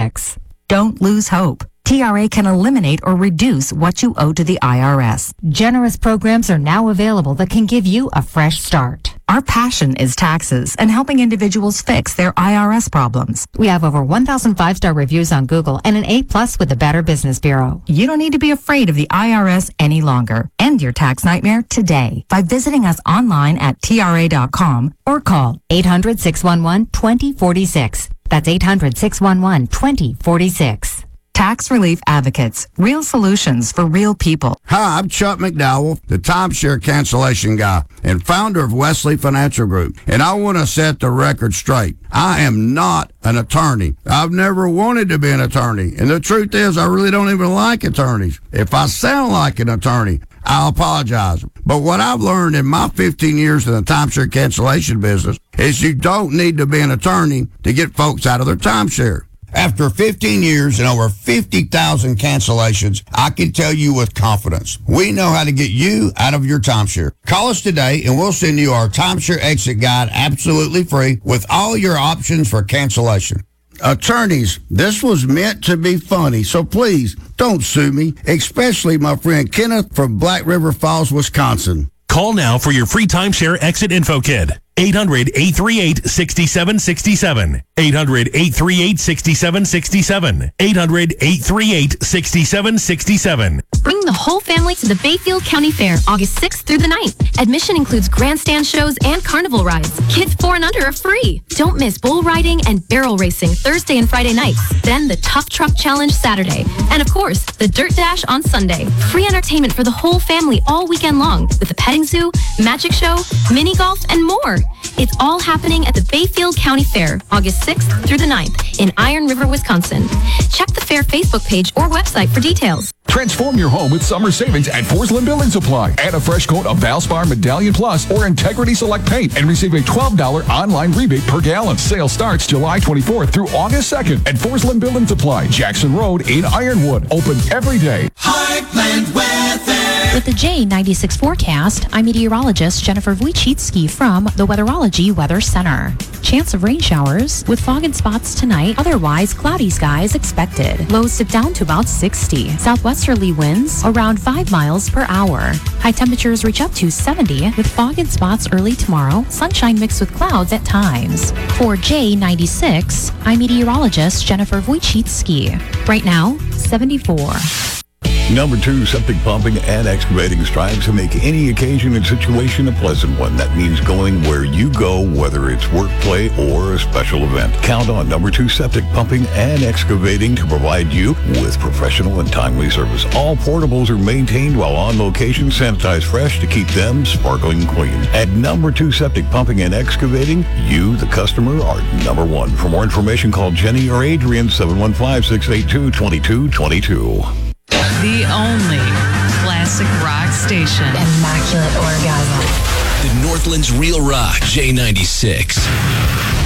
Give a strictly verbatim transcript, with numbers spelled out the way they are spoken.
forty-six. Don't lose hope. T R A can eliminate or reduce what you owe to the I R S. Generous programs are now available that can give you a fresh start. Our passion is taxes and helping individuals fix their I R S problems. We have over one thousand five-star reviews on Google and an A plus with the Better Business Bureau. You don't need to be afraid of the I R S any longer. End your tax nightmare today by visiting us online at T R A dot com or call eight hundred, six one one, two zero four six. That's eight hundred, six one one, two zero four six. Tax Relief Advocates. Real solutions for real people. Hi, I'm Chuck McDowell, the timeshare cancellation guy and founder of Wesley Financial Group. And I want to set the record straight. I am not an attorney. I've never wanted to be an attorney. And the truth is, I really don't even like attorneys. If I sound like an attorney, I'll apologize. But what I've learned in my fifteen years in the timeshare cancellation business is you don't need to be an attorney to get folks out of their timeshare. After fifteen years and over fifty thousand cancellations, I can tell you with confidence, we know how to get you out of your timeshare. Call us today and we'll send you our timeshare exit guide absolutely free with all your options for cancellation. Attorneys, this was meant to be funny, so please don't sue me, especially my friend Kenneth from Black River Falls, Wisconsin. Call now for your free timeshare exit info kit. eight hundred, eight three eight, six seven six seven. eight hundred, eight three eight, six seven six seven. eight hundred, eight three eight, six seven six seven. Bring the whole family to the Bayfield County Fair, August sixth through the ninth. Admission includes grandstand shows and carnival rides. Kids four and under are free. Don't miss bull riding and barrel racing Thursday and Friday nights. Then the Tough Truck Challenge Saturday. And of course, the Dirt Dash on Sunday. Free entertainment for the whole family all weekend long with the petting zoo, magic show, mini golf, and more. It's all happening at the Bayfield County Fair, August sixth through the ninth in Iron River, Wisconsin. Check the fair Facebook page or website for details. Transform your home with summer savings at Forsland Building Supply. Add a fresh coat of Valspar Medallion Plus or Integrity Select Paint and receive a twelve dollars online rebate per gallon. Sale starts July twenty-fourth through August second at Forsland Building Supply, Jackson Road in Ironwood. Open every day. Heartland Weather. With the J ninety-six forecast, I'm meteorologist Jennifer Wojcicki from the Weatherology Weather Center. Chance of rain showers with fog and spots tonight. Otherwise, cloudy skies expected. Lows dip down to about sixty. Southwesterly winds around five miles per hour. High temperatures reach up to seventy with fog and spots early tomorrow. Sunshine mixed with clouds at times. For J ninety-six, I'm meteorologist Jennifer Wojcicki. Right now, seventy-four. Number two, septic pumping and excavating strives to make any occasion and situation a pleasant one. That means going where you go, whether it's work, play, or a special event. Count on Number two Septic Pumping and Excavating to provide you with professional and timely service. All portables are maintained while on location, sanitized fresh to keep them sparkling clean. At Number two Septic Pumping and Excavating, you, the customer, are number one. For more information, call Jenny or Adrian, seven one five, six eight two, two two two two. The only classic rock station. Immaculate Orgasm. The Northland's Real Rock, J ninety-six.